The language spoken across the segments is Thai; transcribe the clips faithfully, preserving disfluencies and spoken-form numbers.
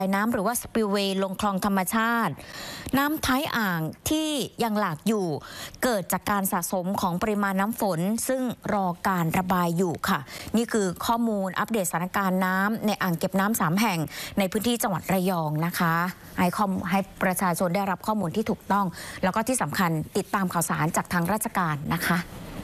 น้ำหรือว่าสปิลเวย์ลงคลองธรรมชาติน้ำท้ายอ่างที่ยังหลากอยู่เกิดจากการสะสมของปริมาณน้ำฝนซึ่งรอการระบายอยู่ค่ะนี่คือข้อมูลอัปเดตสถานการณ์น้ำในอ่างเก็บน้ำสามแห่งในพื้นที่จังหวัดระยองนะคะให้ข้อมูลให้ประชาชนได้รับข้อมูลที่ถูกต้องแล้วก็ที่สำคัญติดตามข่าวสารจากทางราชการนะคะ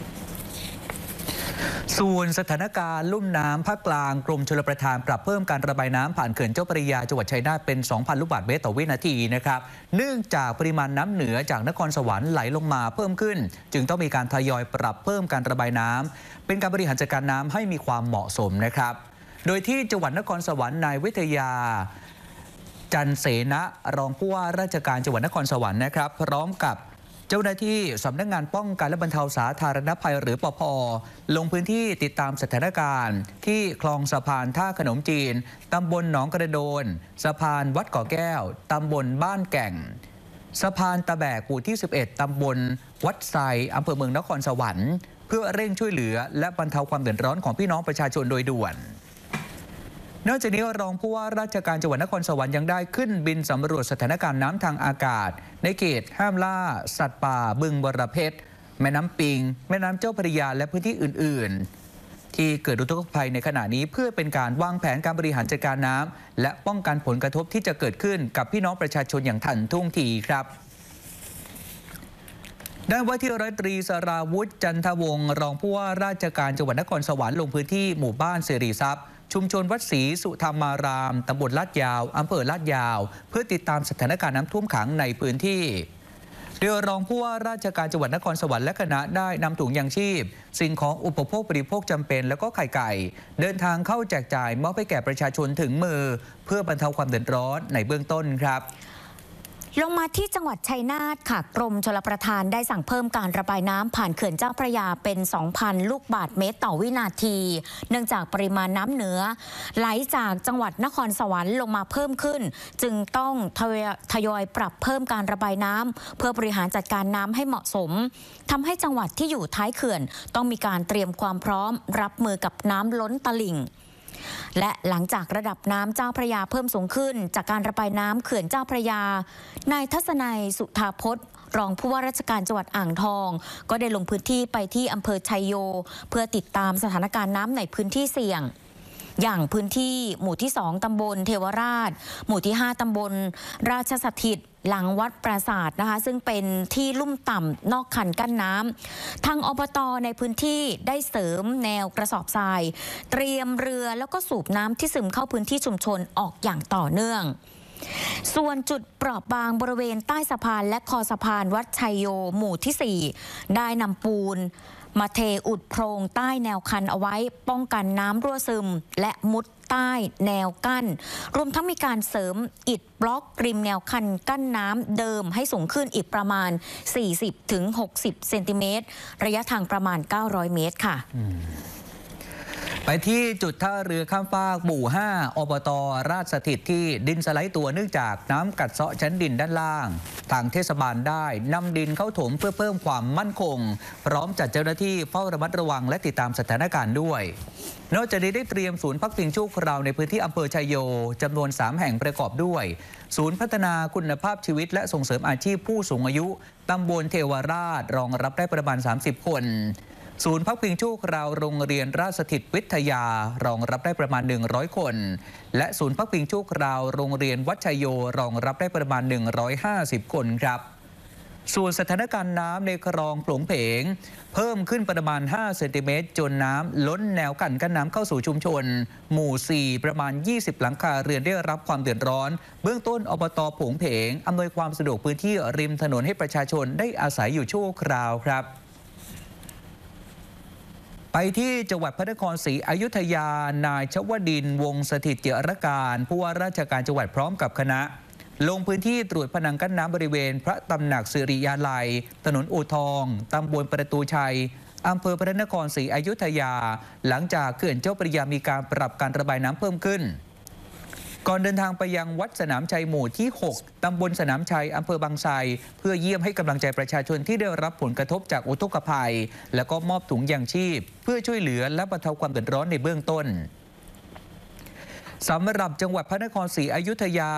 ส่วนสถานการณ์ลุ่มน้ำภาคกลางกรมชลประทานปรับเพิ่มการระบายน้ำผ่านเขื่อนเจ้าพระยาจังหวัดชัยนาทเป็น สองพัน ลูกบาศก์เมตรต่อวินาทีนะครับเนื่องจากปริมาณน้ำเหนือจากนครสวรรค์ไหลลงมาเพิ่มขึ้นจึงต้องมีการทยอยปรับเพิ่มการระบายน้ำเป็นการบริหารจัดการน้ำให้มีความเหมาะสมนะครับโดยที่จังหวัดนครสวรรค์นายวิทยาจันเสนะรองผู้ว่าราชการจังหวัดนครสวรรค์นะครับพร้อมกับเจ้าหน้าที่สำนักงานป้องกันและบรรเทาสาธารณภัยหรือปภ.ลงพื้นที่ติดตามสถานการณ์ที่คลองสะพานท่าขนมจีนตำบลหนองกระโดนสะพานวัดเกาะแก้วตำบลบ้านแก่งสะพานตะแบกหมู่ที่สิบเอ็ดตำบลวัดไซอำเภอเมืองนครสวรรค์เพื่อเร่งช่วยเหลือและบรรเทาความเดือดร้อนของพี่น้องประชาชนโดยด่วนนอกจากนี้รองผู้ว่าราชการจังหวัดนครสวรรค์ยังได้ขึ้นบินสำรวจสถานการณ์น้ำทางอากาศในเขตห้ามล่าสัตว์ป่าบึงบรเพชรแม่น้ำปิงแม่น้ำเจ้าพระยาและพื้นที่อื่นๆที่เกิดอุทกภัยในขณะนี้เพื่อเป็นการวางแผนการบริหารจัดการน้ำและป้องกันผลกระทบที่จะเกิดขึ้นกับพี่น้องประชาชนอย่างทันท่วงทีครับด้านว่าที่ร้อยตรีสราวุฒิจันทวงศ์รองผู้ว่าราชการจังหวัดนครสวรรค์ลงพื้นที่หมู่บ้านสิริทรัพย์ชุมชนวัดศรีสุธรรมารามตำบลลาดยาวอำเภอลาดยาวเพื่อติดตามสถานการณ์น้ำท่วมขังในพื้นที่โดยรองผู้ว่าราชการจังหวัดนครสวรรค์และคณะได้นำถุงยางชีพสิ่งของอุปโภคบริโภคจำเป็นแล้วก็ไข่ไก่เดินทางเข้าแจกจ่ายมอบให้แก่ประชาชนถึงมือเพื่อบรรเทาความเดือดร้อนในเบื้องต้นครับลงมาที่จังหวัดชัยนาทค่ะกรมชลประทานได้สั่งเพิ่มการระบายน้ำผ่านเขื่อนเจ้าพระยาเป็น สองพัน ลูกบาศก์เมตรต่อวินาทีเนื่องจากปริมาณน้ำเหนือไหลจากจังหวัดนครสวรรค์ลงมาเพิ่มขึ้นจึงต้องทยอยปรับเพิ่มการระบายน้ำเพื่อบริหารจัดการน้ำให้เหมาะสมทำให้จังหวัดที่อยู่ท้ายเขื่อนต้องมีการเตรียมความพร้อมรับมือกับน้ำล้นตลิ่งและหลังจากระดับน้ำเจ้าพระยาเพิ่มสูงขึ้นจากการระบายน้ำเขื่อนเจ้าพระยานายทัศนัยสุธาพจน์รองผู้ว่าราชการจังหวัดอ่างทองก็ได้ลงพื้นที่ไปที่อำเภอชัยโยเพื่อติดตามสถานการณ์น้ำในพื้นที่เสี่ยงอย่างพื้นที่หมู่ที่สองตำบลเทวราชหมู่ที่ห้าตำบลราชสถิตหลังวัดปราสาทนะคะซึ่งเป็นที่ลุ่มต่ำนอกคันกั้นน้ำทางอบต.ในพื้นที่ได้เสริมแนวกระสอบทรายเตรียมเรือแล้วก็สูบน้ำที่ซึมเข้าพื้นที่ชุมชนออกอย่างต่อเนื่องส่วนจุดเปราะบางบริเวณใต้สะพานและคอสะพานวัดชัยโยหมู่ที่สี่ได้นำปูนมาเทอุดโพรงใต้แนวคันเอาไว้ป้องกันน้ำรั่วซึมและมุดใต้แนวกั้นรวมทั้งมีการเสริมอิฐบล็อกริมแนวคันกั้นน้ำเดิมให้สูงขึ้นอีกประมาณ สี่สิบถึงหกสิบ เซนติเมตรระยะทางประมาณ เก้าร้อย เมตรค่ะไปที่จุดท่าเรือข้ามฟากหมู่ห้าอบต.ราชสถิตที่ดินสไลด์ตัวเนื่องจากน้ำกัดเซาะชั้นดินด้านล่างทางเทศบาลได้นำดินเข้าถมเพื่อเพิ่มความมั่นคงพร้อมจัดเจ้าหน้าที่เฝ้าระมัดระวังและติดตามสถานการณ์ด้วยนอกจากนี้ได้เตรียมศูนย์พักพิงชั่วคราวในพื้นที่อำเภอชัยโยจำนวนสามแห่งประกอบด้วยศูนย์พัฒนาคุณภาพชีวิตและส่งเสริมอาชีพผู้สูงอายุตำบลเทวราชรองรับได้ประมาณสามสิบคนศูนย์พักพิงชั่วคราวโรงเรียนราชสถิตวิทยารองรับได้ประมาณหนึ่งร้อยคนและศูนย์พักพิงชั่วคราวโรงเรียนวัดชัยโยรองรับได้ประมาณหนึ่งร้อยห้าสิบคนครับส่วนสถานการณ์น้ำในคลองโผลงเพงเพิ่มขึ้นประมาณห้าเซนติเมตรจนน้ำล้นแนวกั้นกั้นน้ำเข้าสู่ชุมชนหมู่สี่ประมาณยี่สิบหลังคาเรือนได้รับความเดือดร้อนเบื้องต้นอบต.โผลงเพงอำนวยความสะดวกพื้นที่ริมถนนให้ประชาชนได้อาศัยอยู่ชั่วคราวครับไปที่จังหวัดพระนครศรีอยุธยานายชวดินวงศ์สถิตเจรการผู้ว่าราชการจังหวัดพร้อมกับคณะลงพื้นที่ตรวจผนังกั้นน้ำบริเวณพระตำหนักสิริยาลัยถนนอู่ทองตำบลประตูชัยอำเภอพระนครศรีอยุธยาหลังจากเขื่อนเจ้าพระยามีการปรับการระบายน้ำเพิ่มขึ้นก่อนเดินทางไปยังวัดสนามชัยหมู่ที่หกตำบลสนามชัยอำเภอบางไทรเพื่อเยี่ยมให้กำลังใจประชาชนที่ได้รับผลกระทบจากอุทกภัยและก็มอบถุงยางชีพเพื่อช่วยเหลือและบรรเทาความเดือดร้อนในเบื้องต้นสำหรับจังหวัดพระนครศรีอยุธยา